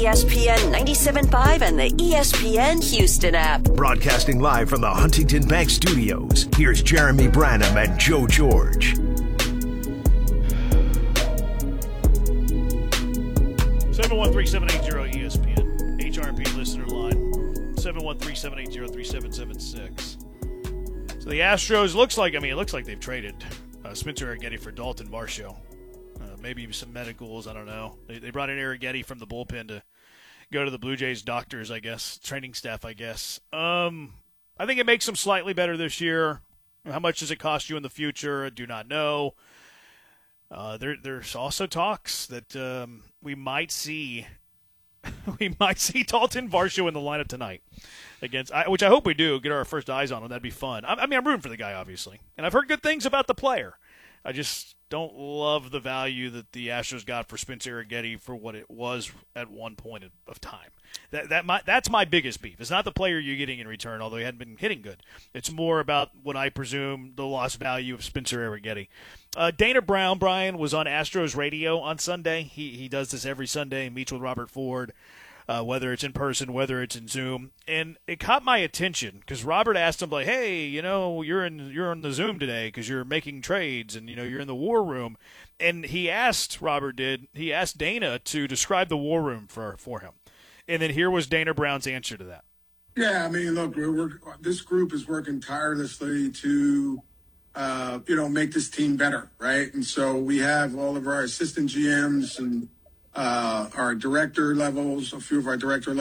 ESPN 97.5 and the ESPN Houston app. Broadcasting live from the Huntington Bank Studios, here's Jeremy Branham and Joe George. 713-780-ESPN. HRP listener line. 713-780-3776. So the Astros it looks like they've traded Spencer Arrighetti for Dalton Varsho. Maybe some medicals, I don't know. They brought in Arrighetti from the bullpen to go to the Blue Jays doctors, I guess, training staff, I guess. I think it makes them slightly better this year. How much does it cost you in the future? I do not know. There's also talks that we might see Dalton Varsho in the lineup tonight against, which I hope we do, get our first eyes on him. That'd be fun. I'm rooting for the guy, obviously, and I've heard good things about the player. I just don't love the value that the Astros got for Spencer Arrighetti for what it was at one point of time. That's my biggest beef. It's not the player you're getting in return, although he hadn't been hitting good. It's more about what I presume the lost value of Spencer Arrighetti. Dana Brown, Brian, was on Astros radio on Sunday. He does this every Sunday, meets with Robert Ford, whether it's in person, whether it's in Zoom. And it caught my attention because Robert asked him, like, hey, you're on the Zoom today because you're making trades and, you're in the war room. And he asked Dana to describe the war room for him. And then here was Dana Brown's answer to that. Yeah, look, this group is working tirelessly to, make this team better, right? And so we have all of our assistant GMs and our director levels, a few of our director